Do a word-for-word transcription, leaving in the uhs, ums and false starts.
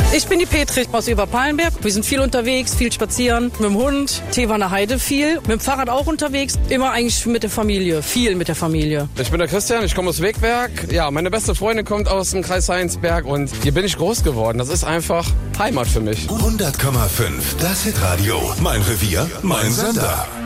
Ich bin die Petri aus Überpallenberg. Wir sind viel unterwegs, viel spazieren. Mit dem Hund, Teewaner Heide viel. Mit dem Fahrrad auch unterwegs. Immer eigentlich mit der Familie. Viel mit der Familie. Ich bin der Christian, ich komme aus Wegberg. Ja, meine beste Freundin kommt aus dem Kreis Heinsberg und hier bin ich groß geworden. Das ist einfach Heimat für mich. hundert Komma fünf, das Hitradio. Mein Revier, mein Sender.